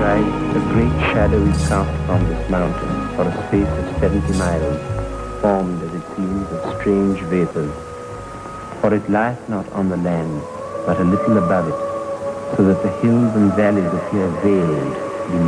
right, a great shadow is cast upon this mountain for a space of 70 miles, formed, as it seems, of strange vapors. For it lieth not on the land, but a little above it, so that the hills and valleys appear veiled,